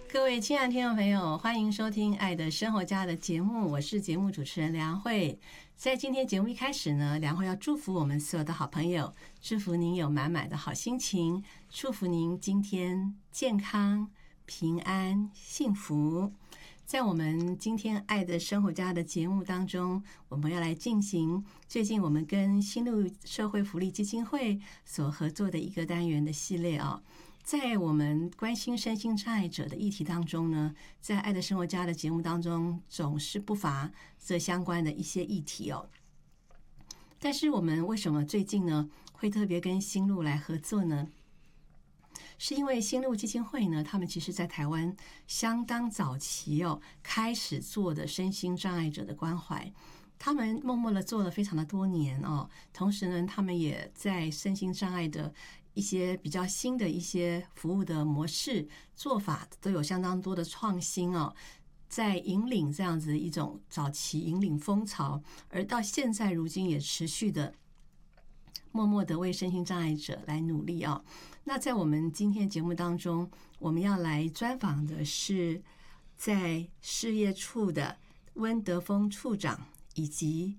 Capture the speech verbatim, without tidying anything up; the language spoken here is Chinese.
各位亲爱的听众朋友，欢迎收听《爱的生活家》的节目，我是节目主持人梁慧。在今天节目一开始呢，梁慧要祝福我们所有的好朋友，祝福您有满满的好心情，祝福您今天健康、平安、幸福。在我们今天《爱的生活家》的节目当中，我们要来进行最近我们跟新路社会福利基金会所合作的一个单元的系列啊。在我们关心身心障碍者的议题当中呢，在《爱的生活家》的节目当中，总是不乏这相关的一些议题哦。但是我们为什么最近呢会特别跟新路来合作呢？是因为新路基金会呢，他们其实在台湾相当早期哦，开始做的身心障碍者的关怀。他们默默的做了非常的多年哦，同时呢，他们也在身心障碍的一些比较新的一些服务的模式做法都有相当多的创新哦，在引领这样子一种早期引领风潮，而到现在如今也持续的默默的为身心障碍者来努力啊。那在我们今天节目当中，我们要来专访的是在事业处的温德峰处长以及